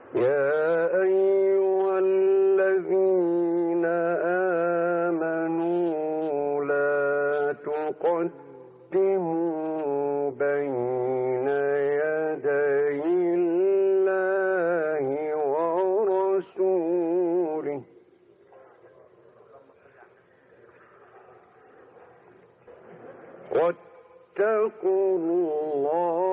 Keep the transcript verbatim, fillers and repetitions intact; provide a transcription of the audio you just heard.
يا أيها الذين آمنوا لا تقدموا بين يدي الله ورسوله واتقوا الله